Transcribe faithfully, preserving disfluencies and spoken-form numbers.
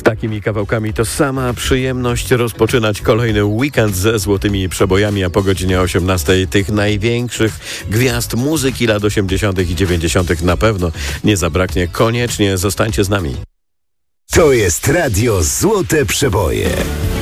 Z takimi kawałkami to sama przyjemność rozpoczynać kolejny weekend ze złotymi przebojami, a po godzinie osiemnastej tych największych gwiazd muzyki lat osiemdziesiątych i dziewięćdziesiątych na pewno nie zabraknie. Koniecznie zostańcie z nami. To jest Radio Złote Przeboje.